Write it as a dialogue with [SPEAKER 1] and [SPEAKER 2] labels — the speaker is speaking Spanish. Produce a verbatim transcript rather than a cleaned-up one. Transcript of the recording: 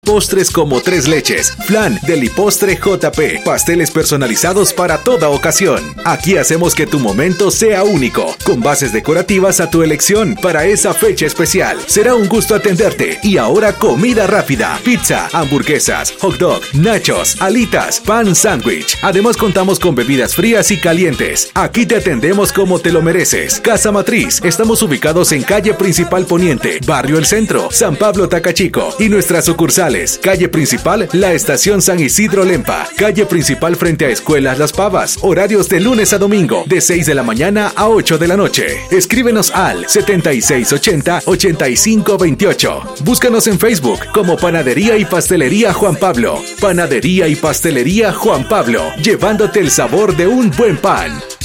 [SPEAKER 1] Postres como Tres Leches, Flan, Delipostre J P, pasteles personalizados para toda ocasión. Aquí hacemos que tu momento sea único, con bases decorativas a tu elección para esa fecha especial. Será un gusto atenderte. Y ahora comida rápida, pizza, hamburguesas, hot dog, nachos, alitas, pan sándwich. Además contamos con bebidas frías y calientes. Aquí te atendemos como te lo mereces. Casa Matriz, estamos ubicados en calle Principal Poniente, Barrio El Centro, San Pablo Tacachico y nuestras sucursales. Calle Principal, la Estación San Isidro Lempa. Calle Principal frente a Escuelas Las Pavas. Horarios de lunes a domingo, de seis de la mañana a ocho de la noche. Escríbenos al setenta y seis ochenta, ochenta y cinco veintiocho. Búscanos en Facebook como Panadería y Pastelería Juan Pablo. Panadería y Pastelería Juan Pablo, llevándote el sabor de un buen pan.